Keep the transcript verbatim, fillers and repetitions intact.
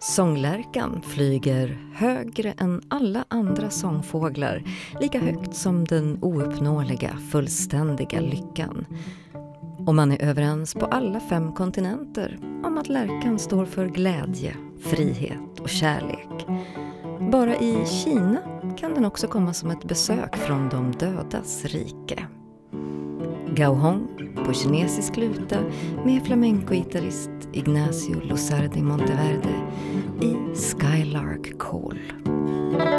Sånglärkan flyger högre än alla andra sångfåglar, lika högt som den ouppnåeliga, fullständiga lyckan. Och man är överens på alla fem kontinenter om att lärkan står för glädje, frihet och kärlek. Bara i Kina kan den också komma som ett besök från de dödas rike. Gauhong på kinesisk luta med flamenco-gitarrist Ignacio Luzardi Monteverde i Skylark Call.